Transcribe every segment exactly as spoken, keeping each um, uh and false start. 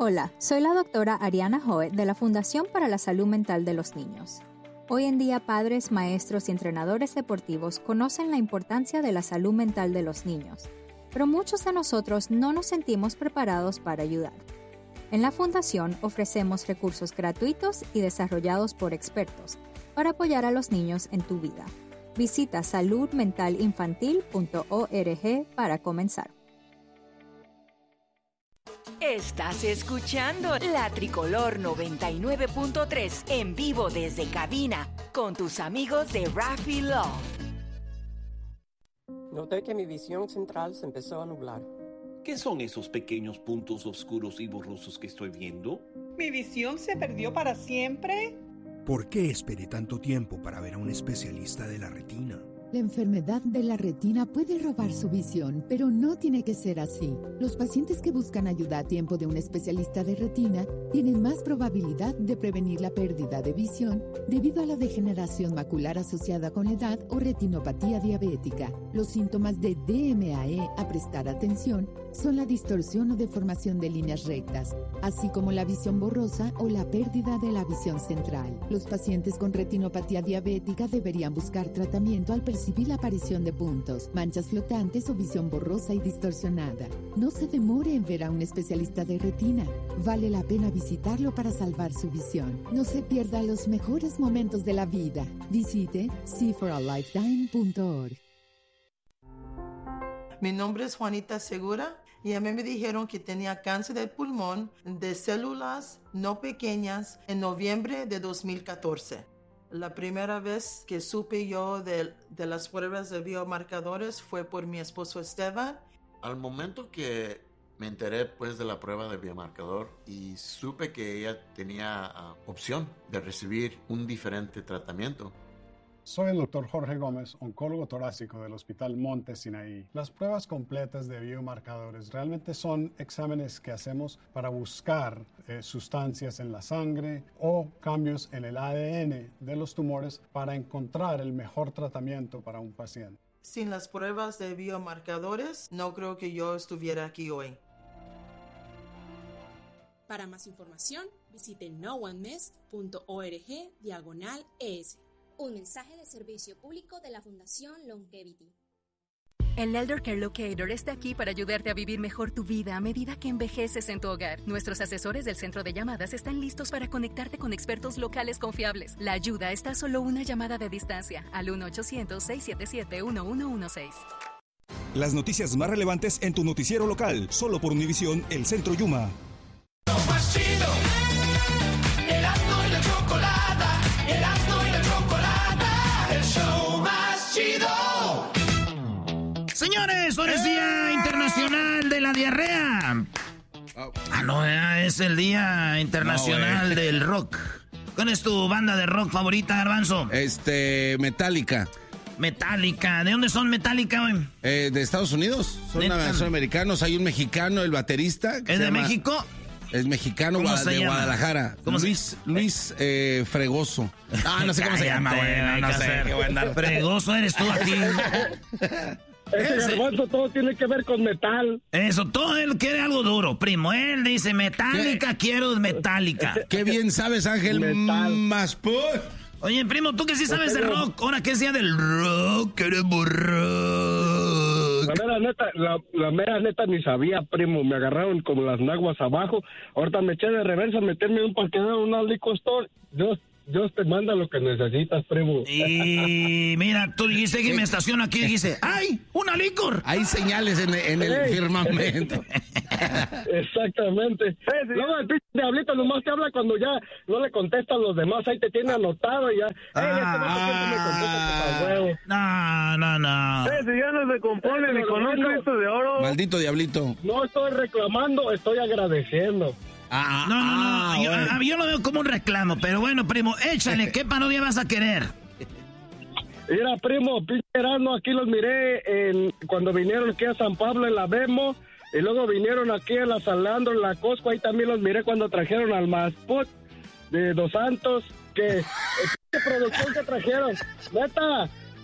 Hola, soy la doctora Ariana Hoe de la Fundación para la Salud Mental de los Niños. Hoy en día, padres, maestros y entrenadores deportivos conocen la importancia de la salud mental de los niños, pero muchos de nosotros no nos sentimos preparados para ayudar. En la Fundación ofrecemos recursos gratuitos y desarrollados por expertos para apoyar a los niños en tu vida. Visita salud mental infantil punto org para comenzar. Estás escuchando La Tricolor noventa y nueve punto tres en vivo desde cabina con tus amigos de Rafi Law. Noté que mi visión central se empezó a nublar. ¿Qué son esos pequeños puntos oscuros y borrosos que estoy viendo? ¿Mi visión se perdió para siempre? ¿Por qué esperé tanto tiempo para ver a un especialista de la retina? La enfermedad de la retina puede robar su visión, pero no tiene que ser así. Los pacientes que buscan ayuda a tiempo de un especialista de retina tienen más probabilidad de prevenir la pérdida de visión debido a la degeneración macular asociada con la edad o retinopatía diabética. Los síntomas de D M A E a prestar atención son la distorsión o deformación de líneas rectas, así como la visión borrosa o la pérdida de la visión central. Los pacientes con retinopatía diabética deberían buscar tratamiento al percibir la aparición de puntos, manchas flotantes o visión borrosa y distorsionada. No se demore en ver a un especialista de retina. Vale la pena visitarlo para salvar su visión. No se pierda los mejores momentos de la vida. Visite see for a lifetime punto org. Mi nombre es Juanita Segura y a mí me dijeron que tenía cáncer de pulmón de células no pequeñas en noviembre de dos mil catorce. La primera vez que supe yo de, de las pruebas de biomarcadores fue por mi esposo Esteban. Al momento que me enteré pues de la prueba de biomarcador y supe que ella tenía uh, opción de recibir un diferente tratamiento. Soy el doctor Jorge Gómez, oncólogo torácico del Hospital Monte Sinaí. Las pruebas completas de biomarcadores realmente son exámenes que hacemos para buscar eh, sustancias en la sangre o cambios en el A D N de los tumores para encontrar el mejor tratamiento para un paciente. Sin las pruebas de biomarcadores, no creo que yo estuviera aquí hoy. Para más información, visite no one miss punto org diagonal es. Un mensaje de servicio público de la Fundación Longevity. El Elder Care Locator está aquí para ayudarte a vivir mejor tu vida a medida que envejeces en tu hogar. Nuestros asesores del centro de llamadas están listos para conectarte con expertos locales confiables. La ayuda está a solo una llamada de distancia al uno ochocientos, seiscientos setenta y siete, uno uno uno seis. Las noticias más relevantes en tu noticiero local, solo por Univisión, el Centro Yuma. Lo más chido, Erasmo y la chocolata, Erasmo y la chocolata, el show más chido. Señores, hoy es Día Internacional de la Diarrea. Ah, no, es el Día Internacional no, del Rock. ¿Cuál es tu banda de rock favorita, Garbanzo? Este, Metallica. Metallica. ¿De dónde son Metallica, güey? Eh, de Estados Unidos. Son, una, son americanos. Hay un mexicano, el baterista. ¿Es de llama, México? Es mexicano de llama? Guadalajara. ¿Cómo Luis, se... Luis eh, Fregoso. Ah, no sé cómo se llama, güey. No, no sé. Qué buen dar. Fregoso eres tú aquí. Ese Garbanzo todo tiene que ver con metal. Eso, todo él quiere algo duro, primo. Él dice Metallica, ¿Qué? quiero Metallica. Qué bien sabes, Ángel más por. Oye, primo, tú que sí sabes de rock, ahora que sea del rock, queremos rock. La mera neta, la, la mera neta ni sabía, primo. Me agarraron como las naguas abajo. Ahorita me eché de reversa a meterme en un parqueadero, una liquor store. Dios, Dios te manda lo que necesitas, primo. Y mira, tú dijiste que me estaciono aquí y dijiste, ¡ay, una licor! Hay señales en, en el hey. firmamento. Exactamente. Hey, no, el pinche diablito nomás te habla cuando ya no le contestan los demás. Ahí te tiene anotado y ya. Ah, hey, este ah, me no, no, no. Hey, si ya no se compone hey, ni con un Cristo de oro. Maldito diablito. No estoy reclamando, estoy agradeciendo. Ah, no, no, no, ah, yo, bueno. yo lo veo como un reclamo, pero bueno, primo, échale, ¿qué parodia vas a querer? Mira, primo, pinche Erasmo, aquí los miré en, cuando vinieron aquí a San Pablo en la Bemo, y luego vinieron aquí a la Salandro, en la Costco, ahí también los miré cuando trajeron al Masput de Dos Santos, que, ¿qué producción que trajeron? Neta,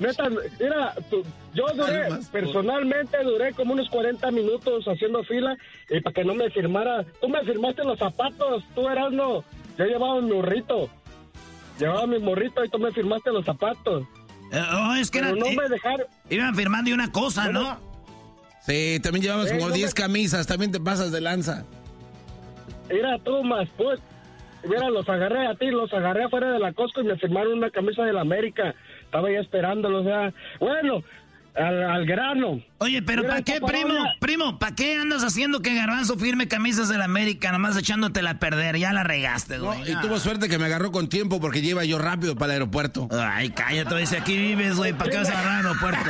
Neta, mira, tú, yo duré, personalmente duré como unos cuarenta minutos haciendo fila y para que no me firmara. Tú me firmaste los zapatos, tú eras no. Yo llevaba mi morrito. Llevaba mi morrito y tú me firmaste los zapatos. Eh, oh, es que Pero era, no eh, me dejaron. Iban firmando y una cosa, ¿no? ¿no? Sí, también llevamos eh, como no diez me... camisas, también te pasas de lanza. Mira, tú más, pues. Mira, los agarré a ti, los agarré afuera de la Costco y me firmaron una camisa del América. Estaba ya esperándolo, o sea, bueno, al, al grano. Oye, pero ¿para qué, primo? Primo, ¿para qué andas haciendo que Garbanzo firme camisas del América, nomás echándotela a perder? Ya la regaste, güey. No, y tuvo suerte que me agarró con tiempo porque lleva yo rápido para el aeropuerto. Ay, cállate, dice, aquí vives, güey, ¿para qué vas a agarrar al aeropuerto?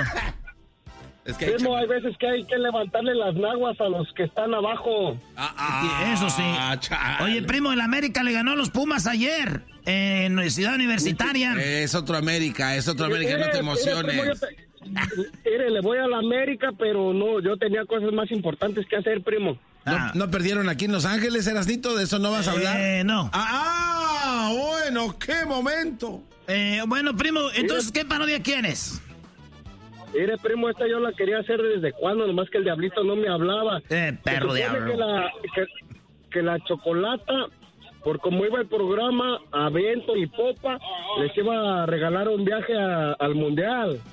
Es que Primo, hay, hay veces que hay que levantarle las naguas a los que están abajo. Ah, ah, Eso sí. Chale. Oye, primo, el América le ganó a los Pumas ayer en Ciudad Universitaria. Es otro América, es otro América, mire, no te emociones. Mire, primo, te... mire, le voy a la América, pero no, yo tenía cosas más importantes que hacer, primo. Ah. ¿No, ¿No perdieron aquí en Los Ángeles, Erasnito? ¿De eso no vas a hablar? Eh, no. Ah, ah, bueno, qué momento. Eh, bueno, primo, entonces, ¿qué parodia quieres? Mire, primo, esta yo la quería hacer desde cuando, nomás que el diablito no me hablaba. Eh, perro diablo. Que la, que, que la Chocolata, por como iba el programa, a viento y popa, les iba a regalar un viaje a, al Mundial.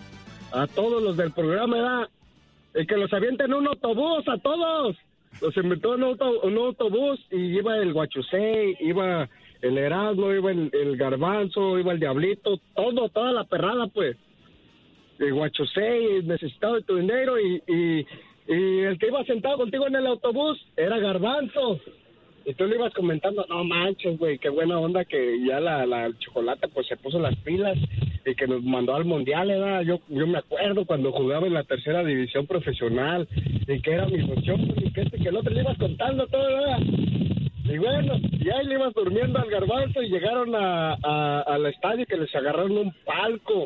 A todos los del programa, ¿verdad? Y que los avienten un autobús, a todos. Los invitó en un, auto, un autobús y iba el Guachusei, iba el Erasmo, iba el, el Garbanzo, iba el Diablito, todo, toda la perrada, pues. El Guachusei, necesitado de tu dinero y, y, y el que iba sentado contigo en el autobús era Garbanzo. Y tú le ibas comentando, no manches, güey, qué buena onda que ya la, la Chocolata pues se puso las pilas y que nos mandó al Mundial, ¿verdad? Yo, yo me acuerdo cuando jugaba en la tercera división profesional y que era mi ilusión y que este que el otro le ibas contando todo, ¿verdad? Y bueno, y ahí le ibas durmiendo al Garbanzo y llegaron a, a, al estadio que les agarraron un palco.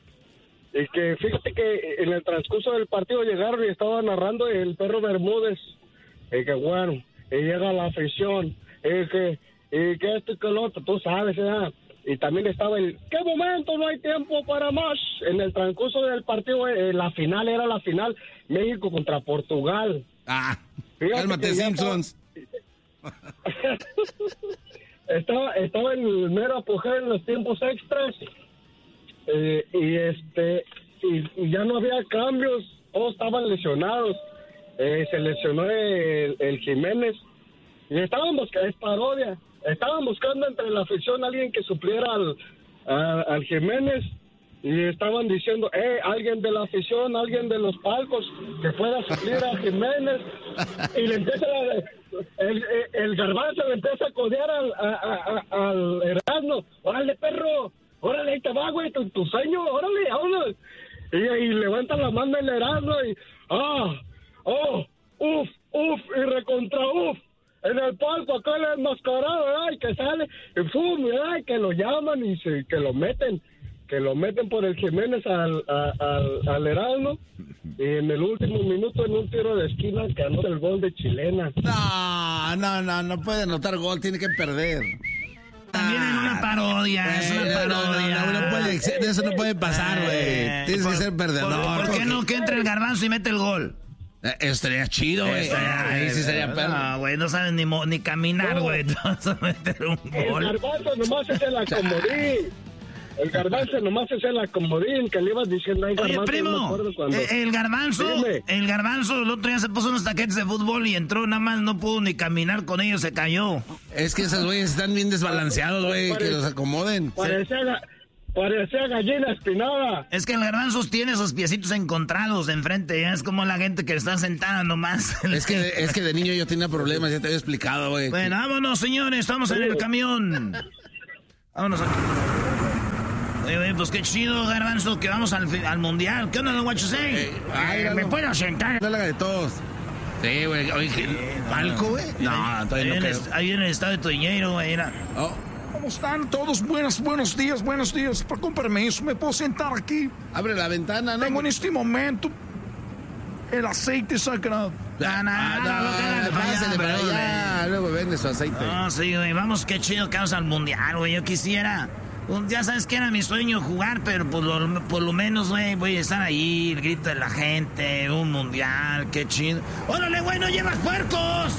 Y que fíjate que en el transcurso del partido llegaron y estaba narrando el Perro Bermúdez. Y que bueno, y llega la afición. Y que, y que esto y que lo otro, tú sabes, ¿verdad? Y también estaba el, ¿qué momento? No hay tiempo para más. En el transcurso del partido, eh, la final era la final, México contra Portugal. Ah, cálmate, Simpsons. estaba, estaba en el mero apogeo en los tiempos extras. Eh, y este y, y ya no había cambios, todos estaban lesionados. Eh, se lesionó el, el Jiménez y estaban buscando, es parodia, estaban buscando entre la afición alguien que supliera al, a, al Jiménez y estaban diciendo, eh, alguien de la afición, alguien de los palcos que pueda suplir a Jiménez. Y le empieza a, el, el, el Garbanzo le empieza a codear al, a, a, a, al Erasmo, órale perro, órale, ahí te va, güey, tu, tu sueño, órale, órale. Y, y levanta la mano el Erasmo y, ah, oh, uf, uf, y recontra uf. En el palco, acá el enmascarado, ¿verdad? Y que sale, y fum, ¿verdad? Y que lo llaman y se, que lo meten, que lo meten por el Jiménez al, a, al, al Erasmo. Y en el último minuto, en un tiro de esquina, que anota el gol de Chilena. No, no, no, no puede anotar gol, tiene que perder. También en una parodia, eh, es una parodia. No, no, no puede, eso no puede pasar, güey. Eh, Tienes por, que ser perdedor. ¿Por, por qué no que entre el Garbanzo y mete el gol? Eh, estaría chido, güey. Ahí sí sería perro. No, güey, no saben ni, ni caminar, güey. No. Vas a meter un gol. El Garbanzo nomás es el acomodín. El Garbanzo nomás es el acomodín que le ibas diciendo ahí, Garbanzo. Oye, primo, no cuando... el Garbanzo, Dime. el Garbanzo el otro día se puso unos taquetes de fútbol y entró, nada más no pudo ni caminar con ellos, se cayó. Es que esos güeyes están bien desbalanceados, güey, que los acomoden. Parecía, parecía gallina espinada. Es que el Garbanzo tiene esos piecitos encontrados enfrente, ya es como la gente que está sentada nomás. Es que, es que de niño yo tenía problemas, ya te había explicado, güey. Bueno, vámonos, señores, estamos en el camión. Vámonos aquí. Oye, oye, pues qué chido, Garbanzo, que vamos al, al Mundial. ¿Qué onda, don Guachusei? Eh, Ay, ¿Me no, puedo sentar? No la haga de todos. Sí, güey. Oye, sí, ¿palco, güey? No, todavía no creo. Ahí en el estado de Toñeiro, güey. Oh. ¿Cómo están todos? Buenos, buenos días, buenos días. Con permiso, ¿me puedo sentar aquí? Abre la ventana, ¿no? Tengo en este momento el aceite sagrado. No, no, no, pásale para allá. Luego vende su aceite. No, sí, güey. Vamos, qué chido que vamos al Mundial, güey. Yo quisiera... Pues ya sabes que era mi sueño jugar, pero por lo, por lo menos, güey, voy a estar ahí, el grito de la gente, un mundial, qué chido. ¡Órale, güey, no llevas puercos!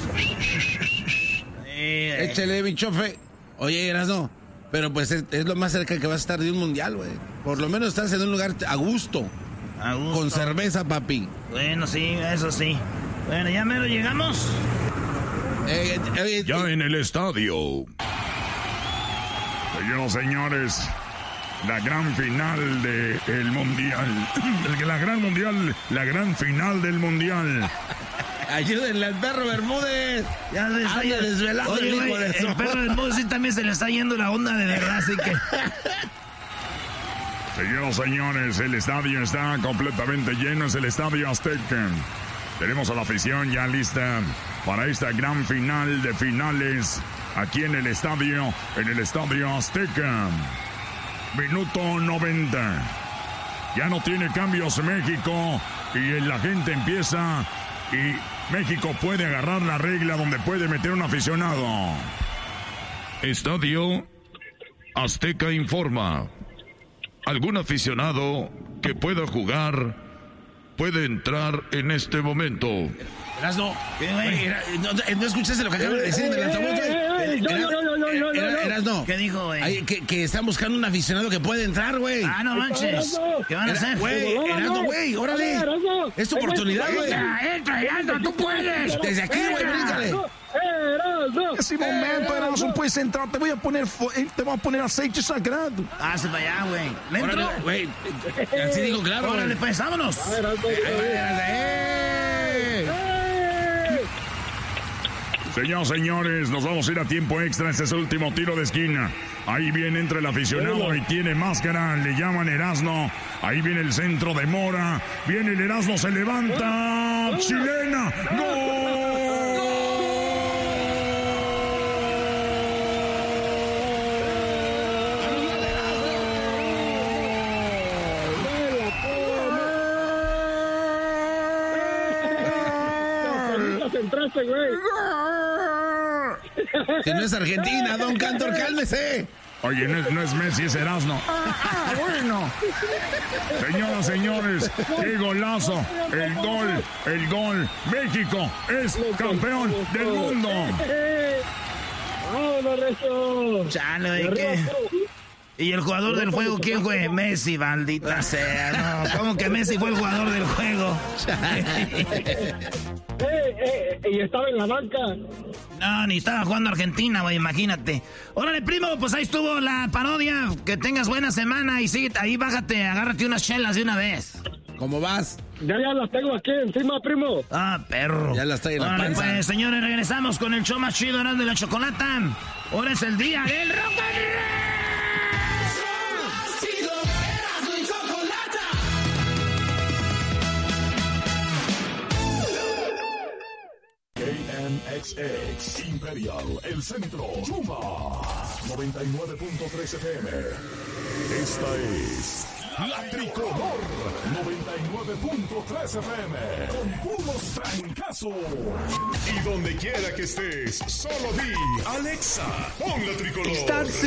Sí, échale, mi chofe. Oye, Erasno, pero pues es, es lo más cerca que vas a estar de un mundial, güey. Por lo menos estás en un lugar a gusto. A gusto. Con cerveza, papi. Bueno, sí, eso sí. Bueno, ya mero llegamos. Eh, eh, eh, ya en el estadio. Señoras y señores, la gran final del mundial. La gran mundial, la gran final del mundial. Ayúdenle al perro Bermúdez. Ya se está Anda desvelado. Oye, el, güey, el perro Bermúdez sí también se le está yendo la onda de verdad, así que... Señoras y señores, el estadio está completamente lleno, es el Estadio Azteca. Tenemos a la afición ya lista para esta gran final de finales aquí en el estadio, en el Estadio Azteca. Minuto noventa. Ya no tiene cambios México y la gente empieza y México puede agarrar la regla donde puede meter un aficionado. Estadio Azteca informa. Algún aficionado que pueda jugar puede entrar en este momento. Erasno, no, no escuchaste lo que acaba de decir en el altavoz, güey. Erasno, ¿qué dijo, güey? Que, que están buscando un aficionado que puede entrar, güey. Ah, no manches. ¿Qué van a hacer? Güey, Erasno, güey, órale. Es tu oportunidad, güey. Entra, Erasno, tú puedes. Desde aquí, güey, bríncale. En ese momento, Erasno, puedes entrar. Te voy a poner, te voy a poner aceite sagrado. Ah, se va allá, güey. ¿Le entro? Güey, así digo, claro. Órale, pues, vámonos. Señoras y señores, nos vamos a ir a tiempo extra. Este es el último tiro de esquina. Ahí viene entre el aficionado y tiene máscara. Le llaman Erasno. Ahí viene el centro de Mora. Viene el Erasno, se levanta. Chilena. ¡Gol! Entraste, güey. Que no es Argentina, Don Cantor, cálmese. Oye, no es, no es Messi, es Erasno. Ah, bueno. Señoras, señores, qué golazo. El gol, el gol. México es campeón del mundo. ¡Vamos, Rezo! Chale, ¿qué? ¿Y el jugador del juego quién fue? Messi, maldita sea. No, ¿cómo que Messi fue el jugador del juego? Eh, eh, y estaba en la banca. No, ni estaba jugando Argentina, güey, imagínate. Órale, primo, pues ahí estuvo la parodia. Que tengas buena semana y sigue ahí, bájate, agárrate unas chelas de una vez. ¿Cómo vas? Ya, ya las tengo aquí encima, primo. Ah, perro. Ya las traigo en la Órale, panza. pues, señores, regresamos con el show más chido, Erasmo y la Chocolata. Ahora es el día del rock and roll. K M X X Imperial, el centro, Yuma, noventa y nueve punto tres F M. Esta es La Tricolor, noventa y nueve punto tres F M, con puros fracasos. Y donde quiera que estés, solo di, Alexa, pon La Tricolor.